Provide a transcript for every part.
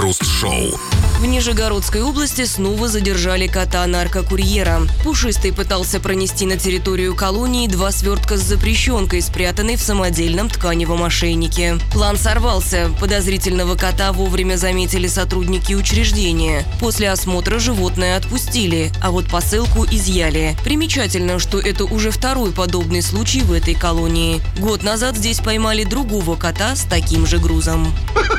Крем-хруст-шоу. В Нижегородской области снова задержали кота-наркокурьера. Пушистый пытался пронести на территорию колонии 2 свертка с запрещенкой, спрятанной в самодельном тканевом ошейнике. План сорвался. Подозрительного кота вовремя заметили сотрудники учреждения. После осмотра животное отпустили, а вот посылку изъяли. Примечательно, что это уже второй подобный случай в этой колонии. Год назад здесь поймали другого кота с таким же грузом.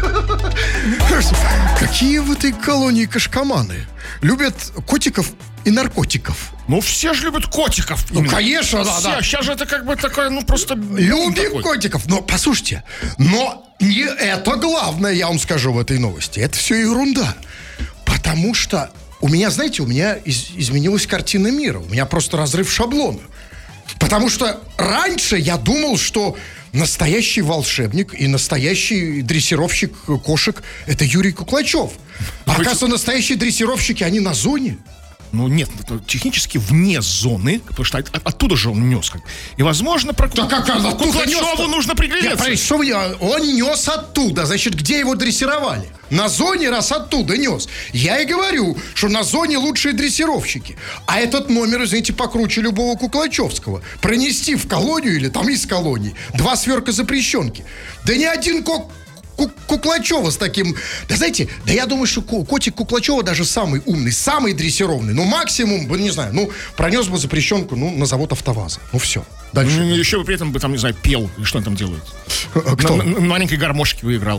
Какие в этой колонии кашкаманы? Любят котиков и наркотиков. Ну, все же любят котиков. Ну, конечно, да. Сейчас же это как бы такое, просто... Любим котиков. Но, послушайте, но не это главное, я вам скажу в этой новости. Это все ерунда. Потому что у меня изменилась картина мира. У меня просто разрыв шаблона. Потому что раньше я думал, что настоящий волшебник и настоящий дрессировщик кошек – это Юрий Куклачев. А оказывается, настоящие дрессировщики, они на зоне. Ну нет, технически вне зоны, потому что оттуда же он нес. И, возможно, про Куклачеву нужно приглядеться. Он нес оттуда, значит, где его дрессировали? На зоне, раз оттуда нес. Я и говорю, что на зоне лучшие дрессировщики. А этот номер, извините, покруче любого Куклачевского. Пронести в колонию или там из колонии 2 свертка запрещенки. Да ни один Куклачева с таким... Да знаете, я думаю, что котик Куклачева даже самый умный, самый дрессированный. Ну, максимум, не знаю, пронес бы запрещенку, на завод АвтоВАЗа. Ну, все. Дальше. Еще бы при этом, не знаю, пел. Или что он там делает? Кто? На маленькой гармошке выиграл.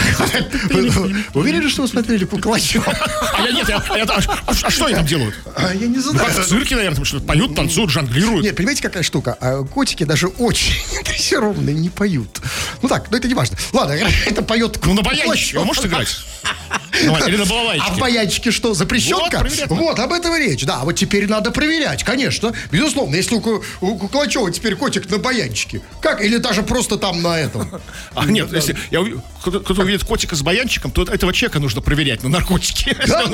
Вы уверены, что вы смотрели Куклачева? А что они там делают? Я не знаю. В цирке, наверное, что-то поют, танцуют, жонглируют. Нет, понимаете, какая штука? Котики даже очень дрессированные не поют. Это не важно. Ладно, это поет... на баянчике вы можете играть? Или на балалайчике. А в баянчике что, запрещенка? Вот, об этом речь. Да, вот теперь надо проверять, конечно. Безусловно, если у Куклачева теперь котик на баянчике. Как? Или даже просто там на этом. Нет, если кто-то увидит котика с баянчиком, то этого человека нужно проверять на наркотики. Да,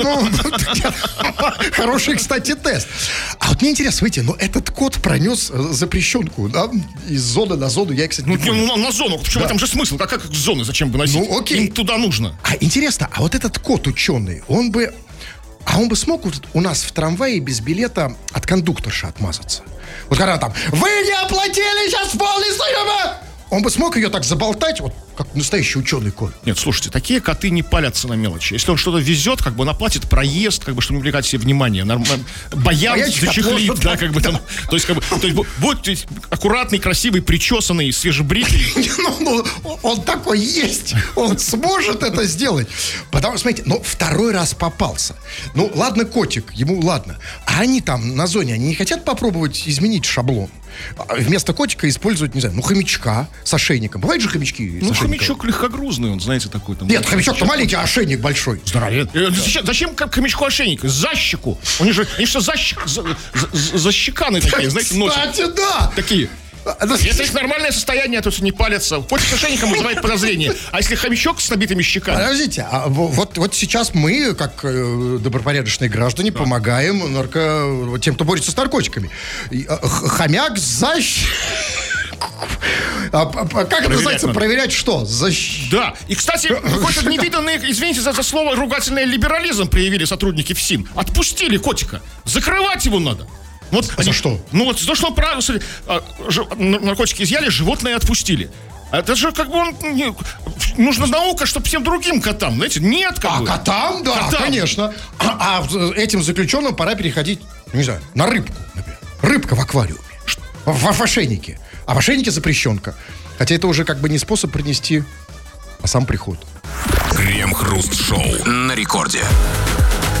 хороший, кстати, тест. А вот мне интересно, смотрите, этот кот пронес запрещенку, да, из зоны на зону. Я, кстати, на зону. Почему? Там же смысл. А как с зоны зачем выносить? Окей. Им туда нужно. А интересно, а вот этот кот ученый, он бы смог у нас в трамвае без билета от кондукторши отмазаться? Вот когда там: вы не оплатили, сейчас полный стоим! Он бы смог ее так заболтать, вот как настоящий ученый кот. Нет, слушайте, такие коты не палятся на мелочи. Если он что-то везет, он оплатит проезд, чтобы не привлекать себе внимание. Баян зачехлит, да, там. То есть будет аккуратный, красивый, причесанный, свежебритый. Он такой есть. Он сможет это сделать. Потому что, смотрите, второй раз попался. Ладно, котик, ему ладно. А они там на зоне, они не хотят попробовать изменить шаблон? Вместо котика использовать, не знаю, хомячка с ошейником. Бывают же хомячки с ошейником? Хомячок легкогрузный, он, знаете, такой там. Нет, хомячок-то маленький, а ошейник большой. Здоровен. Зачем хомячку ошейник? За щеку. Они что защеканы такие, знаете, носят. Кстати, да. Такие. Если их нормальное состояние, то не палятся. Котик с ошейником вызывает подозрение. А если хомячок с набитыми щеками? Подождите, вот сейчас мы, как добропорядочные граждане, помогаем тем, кто борется с наркотиками. Хомяк за... Как это называется? Проверять что? Да. И, кстати, какой-то невиданный, извините за слово, ругательный либерализм проявили сотрудники ФСИН. Отпустили котика. Закрывать его надо. За что? За то, что наркотики изъяли, животное отпустили. Это же нужна наука, чтобы всем другим котам, знаете, нет котам, да, конечно. А этим заключенным пора переходить, не знаю, на рыбку, например. Рыбка в аквариуме. В ошейнике. А в ошейнике запрещенка. Хотя это уже не способ принести, а сам приход. Крем-хруст-шоу на рекорде.